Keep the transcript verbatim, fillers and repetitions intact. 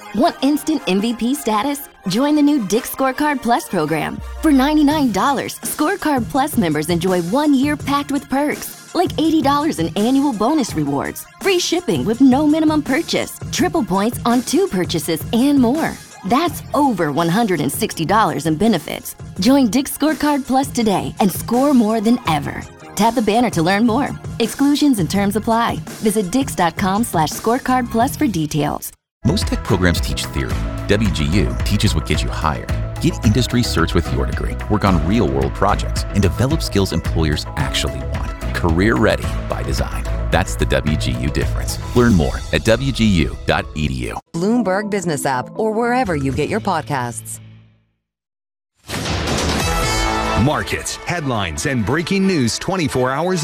Want instant M V P status? Join the new Dick's Scorecard Plus program. For ninety-nine dollars, Scorecard Plus members enjoy one year packed with perks, like eighty dollars in annual bonus rewards, free shipping with no minimum purchase, triple points on two purchases, and more. That's over one hundred sixty dollars in benefits. Join Dick's Scorecard Plus today and score more than ever. Tap the banner to learn more. Exclusions and terms apply. Visit dix.com slash scorecard plus for details. Most tech programs teach theory. W G U teaches what gets you hired. Get industry certs with your degree, work on real-world projects, and develop skills employers actually want. Career ready by design. That's the W G U difference. Learn more at w g u dot e d u. Bloomberg Business app or wherever you get your podcasts. Markets, headlines, and breaking news twenty-four hours